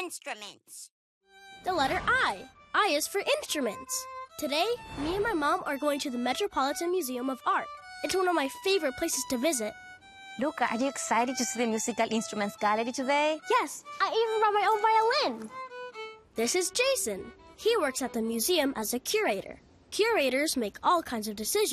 instruments. The letter I. I is for instruments. Today, me and my mom are going to the Metropolitan Museum of Art. It's one of my favorite places to visit. Luca, are you excited to see the Musical Instruments Gallery today? Yes, I even brought my own violin. This is Jason. He works at the museum as a curator. Curators make all kinds of decisions